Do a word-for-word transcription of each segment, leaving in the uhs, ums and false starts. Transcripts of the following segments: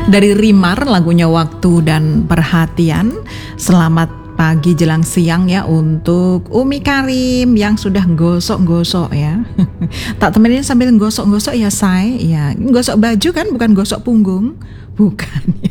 Dari Rimar lagunya Waktu dan Perhatian. Selamat pagi jelang siang ya untuk Umi Karim yang sudah gosok-gosok ya. Tak temenin sambil gosok-gosok ya say. Ya, gosok baju kan bukan gosok punggung. Bukan ya.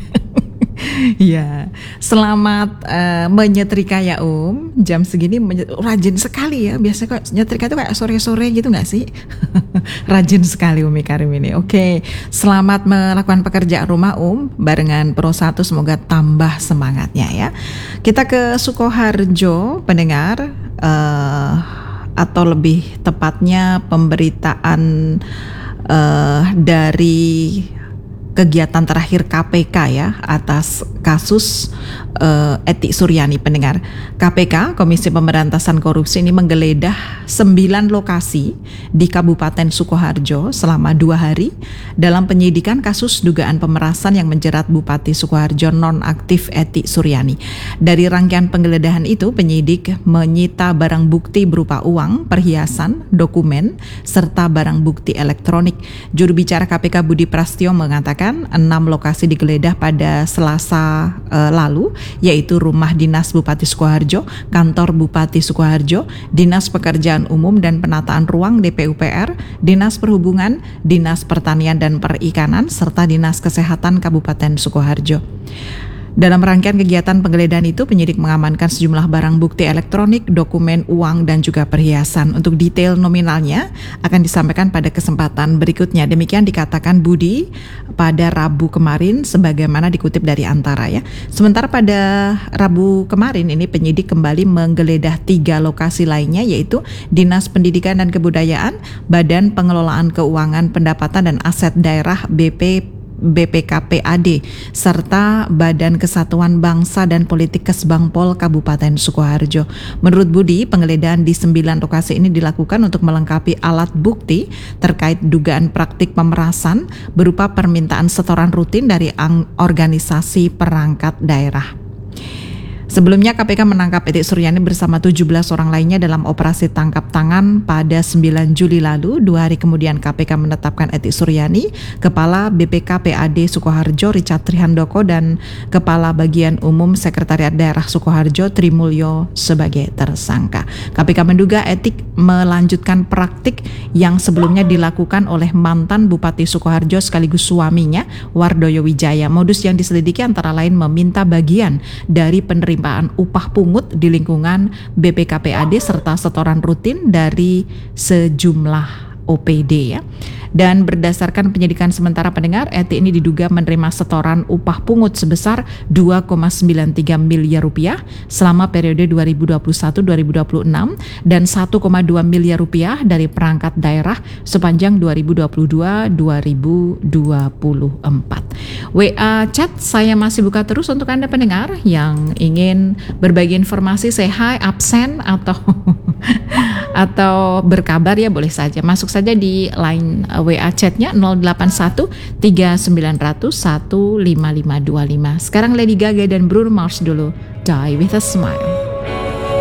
Ya, selamat uh, menyetrika ya Om. Jam segini menye- rajin sekali ya. Biasanya kok nyetrika itu kayak sore-sore gitu gak sih? Rajin sekali Umi Karim ini. Oke, selamat melakukan pekerjaan rumah Om. Barengan Pro satu semoga tambah semangatnya ya. Kita ke Sukoharjo pendengar, uh, atau lebih tepatnya pemberitaan uh, dari kegiatan terakhir K P K ya atas kasus uh, Eti Suryani pendengar. K P K Komisi Pemberantasan Korupsi ini menggeledah sembilan lokasi di Kabupaten Sukoharjo selama dua hari dalam penyidikan kasus dugaan pemerasan yang menjerat Bupati Sukoharjo nonaktif Eti Suryani. Dari rangkaian penggeledahan itu penyidik menyita barang bukti berupa uang, perhiasan, dokumen, serta barang bukti elektronik. Juru bicara K P K Budi Prastyo mengatakan enam lokasi digeledah pada Selasa e, lalu, yaitu rumah dinas Bupati Sukoharjo, kantor Bupati Sukoharjo, Dinas Pekerjaan Umum dan Penataan Ruang D P U P R, Dinas Perhubungan, Dinas Pertanian dan Perikanan, serta Dinas Kesehatan Kabupaten Sukoharjo. Dalam rangkaian kegiatan penggeledahan itu, penyidik mengamankan sejumlah barang bukti elektronik, dokumen, uang, dan juga perhiasan. Untuk detail nominalnya akan disampaikan pada kesempatan berikutnya. Demikian dikatakan Budi pada Rabu kemarin, sebagaimana dikutip dari Antara ya. Sementara pada Rabu kemarin ini penyidik kembali menggeledah tiga lokasi lainnya, yaitu Dinas Pendidikan dan Kebudayaan, Badan Pengelolaan Keuangan Pendapatan dan Aset Daerah B P B P K P A D serta Badan Kesatuan Bangsa dan Politik Kesbangpol Kabupaten Sukoharjo. Menurut Budi, penggeledahan di sembilan lokasi ini dilakukan untuk melengkapi alat bukti terkait dugaan praktik pemerasan berupa permintaan setoran rutin dari organisasi perangkat daerah. Sebelumnya K P K menangkap Eti Suryani bersama tujuh belas orang lainnya dalam operasi tangkap tangan pada sembilan Juli lalu. Dua hari kemudian K P K menetapkan Eti Suryani, Kepala B P K P A D Sukoharjo Richard Trihandoko dan Kepala Bagian Umum Sekretariat Daerah Sukoharjo Trimulyo sebagai tersangka. K P K menduga Eti melanjutkan praktik yang sebelumnya dilakukan oleh mantan Bupati Sukoharjo sekaligus suaminya Wardoyo Wijaya. Modus yang diselidiki antara lain meminta bagian dari penerima upah pungut di lingkungan B P K P A D serta setoran rutin dari sejumlah O P D ya. Dan berdasarkan penyidikan sementara pendengar, Eti ini diduga menerima setoran upah pungut sebesar dua koma sembilan tiga miliar rupiah selama periode dua ribu dua puluh satu sampai dua ribu dua puluh enam dan satu koma dua miliar rupiah dari perangkat daerah sepanjang dua ribu dua puluh dua sampai dua ribu dua puluh empat. W A chat saya masih buka terus untuk Anda pendengar yang ingin berbagi informasi, say hi, absen atau atau berkabar ya boleh saja. Masuk saja di line W A chatnya nol delapan satu tiga sembilan nol nol satu lima lima dua lima. Sekarang Lady Gaga dan Bruno Mars dulu, Die With A Smile.